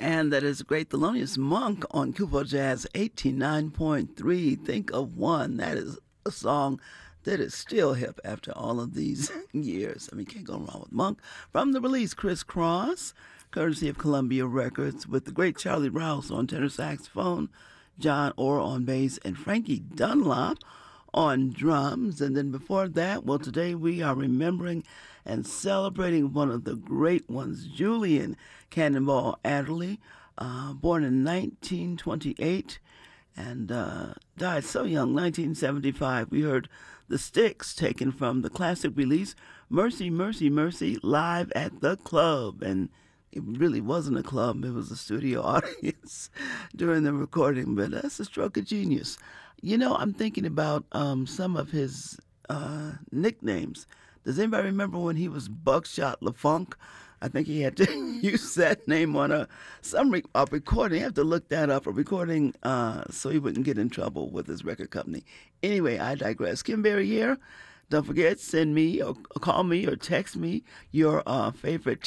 And that is Great Thelonious Monk on Kubo Jazz 89.3. Think of One. That is a song that is still hip after all of these years. I mean, can't go wrong with Monk. From the release, Criss Cross, courtesy of Columbia Records, with the great Charlie Rouse on tenor saxophone, John Orr on bass, and Frankie Dunlop on drums. And then before that, well, today we are remembering and celebrating one of the great ones, Julian Cannonball Adderley, born in 1928 and died so young, 1975. We heard The Sticks, taken from the classic release, Mercy, Mercy, Mercy, live at the club. And it really wasn't a club, it was a studio audience during the recording, but that's a stroke of genius. You know, I'm thinking about some of his nicknames. Does anybody remember when he was Buckshot LaFunk? I think he had to use that name on a recording. You have to look that up, a recording, so he wouldn't get in trouble with his record company. Anyway, I digress. Kim Berry here. Don't forget, send me or call me or text me your favorite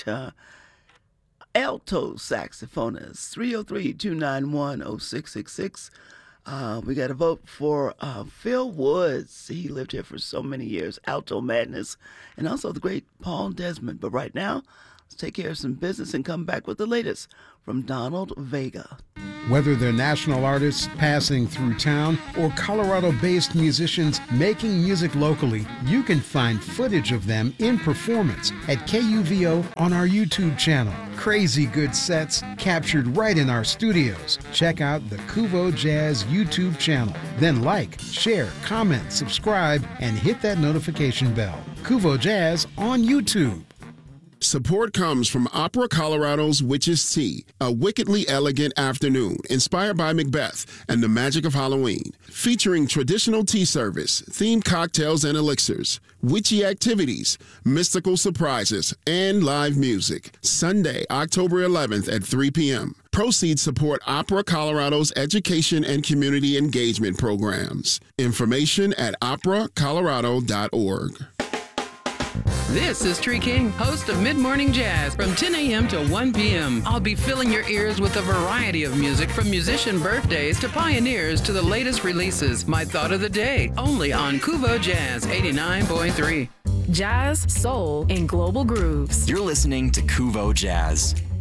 alto saxophonist, 303-291-0666. We got a vote for Phil Woods. He lived here for so many years, Alto Madness, and also the great Paul Desmond. But right now, let's take care of some business and come back with the latest from Donald Vega. Whether they're national artists passing through town or Colorado-based musicians making music locally, you can find footage of them in performance at KUVO on our YouTube channel. Crazy good sets captured right in our studios. Check out the Kuvo Jazz YouTube channel. Then like, share, comment, subscribe, and hit that notification bell. Kuvo Jazz on YouTube. Support comes from Opera Colorado's Witch's Tea, a wickedly elegant afternoon inspired by Macbeth and the magic of Halloween, featuring traditional tea service, themed cocktails and elixirs, witchy activities, mystical surprises, and live music. Sunday, October 11th at 3 p.m. Proceeds support Opera Colorado's education and community engagement programs. Information at operacolorado.org. This is Tree King, host of Mid Morning Jazz from 10 a.m. to 1 p.m. I'll be filling your ears with a variety of music from musician birthdays to pioneers to the latest releases. My thought of the day, only on Kuvo Jazz 89.3. Jazz, soul, and global grooves. You're listening to Kuvo Jazz.